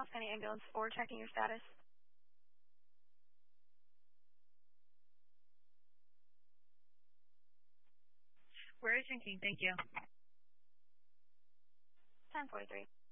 Miles County Ambulance for checking your status. We're checking. Thank you. 1043.